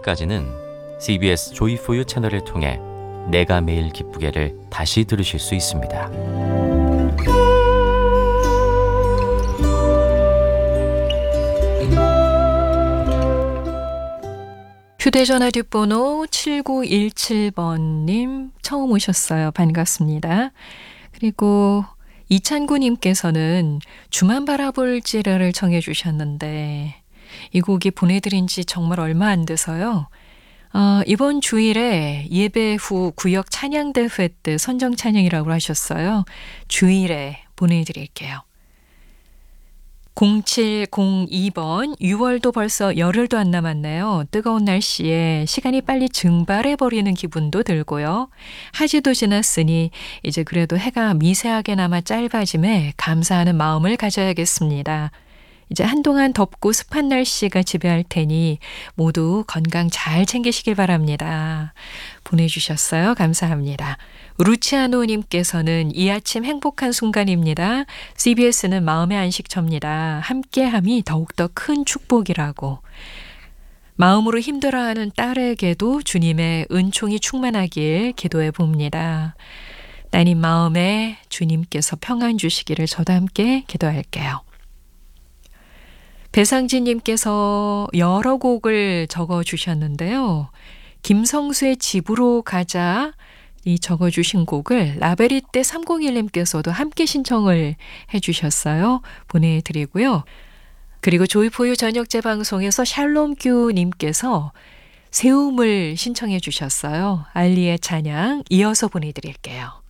내일까지는 CBS 조이포유 채널을 통해 내가 매일 기쁘게를 다시 들으실 수 있습니다. 휴대전화 뒷번호 7917번님 처음 오셨어요. 반갑습니다. 그리고 이찬구님께서는 주만 바라볼지라를 청해 주셨는데 이 곡이 보내드린 지 정말 얼마 안 돼서요. 이번 주일에 예배 후 구역 찬양대회 때 선정 찬양이라고 하셨어요. 주일에 보내드릴게요. 0702번 6월도 벌써 열흘도 안 남았네요. 뜨거운 날씨에 시간이 빨리 증발해버리는 기분도 들고요. 하지도 지났으니 이제 그래도 해가 미세하게나마 짧아짐에 감사하는 마음을 가져야겠습니다. 이제 한동안 덥고 습한 날씨가 지배할 테니 모두 건강 잘 챙기시길 바랍니다. 보내주셨어요. 감사합니다. 루치아노님께서는 이 아침 행복한 순간입니다. CBS는 마음의 안식처입니다. 함께함이 더욱더 큰 축복이라고. 마음으로 힘들어하는 딸에게도 주님의 은총이 충만하길 기도해 봅니다. 따님 마음에 주님께서 평안 주시기를 저도 함께 기도할게요. 배상진님께서 여러 곡을 적어주셨는데요. 김성수의 집으로 가자 이 적어주신 곡을 라베리떼 301님께서도 함께 신청을 해주셨어요. 보내드리고요. 그리고 조이포유 저녁 재방송에서 샬롬규님께서 세움을 신청해 주셨어요. 알리의 찬양 이어서 보내드릴게요.